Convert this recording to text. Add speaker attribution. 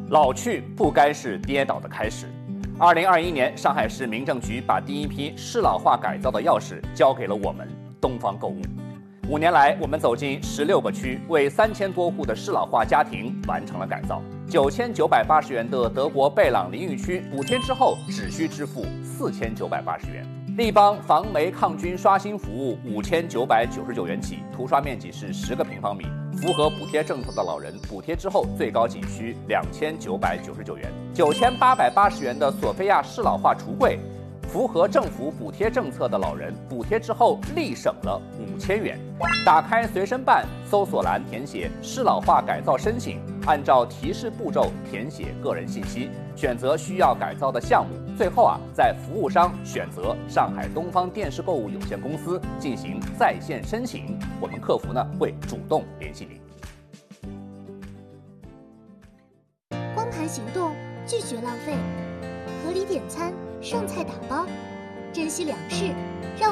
Speaker 1: 老去不该是跌倒的开始。2021年，上海市民政局把第一批适老化改造的钥匙交给了我们东方购物。5年来，我们走进16个区，为3000多户的适老化家庭完成了改造。9980元的德国贝朗淋浴区补贴之后，只需支付4980元。立邦防霉抗菌刷新服务5999元起，涂刷面积是10个平方米。符合补贴政策的老人，补贴之后最高仅需2999元。9880元的索菲亚适老化橱柜，符合政府补贴政策的老人，补贴之后立省了5000元。打开随身办，搜索栏填写适老化改造申请，按照提示步骤填写个人信息，选择需要改造的项目。最后在服务商选择上海东方电视购物有限公司进行在线申请，我们客服会主动联系您。
Speaker 2: 光盘行动，拒绝浪费，合理点餐，剩菜打包，珍惜粮食，让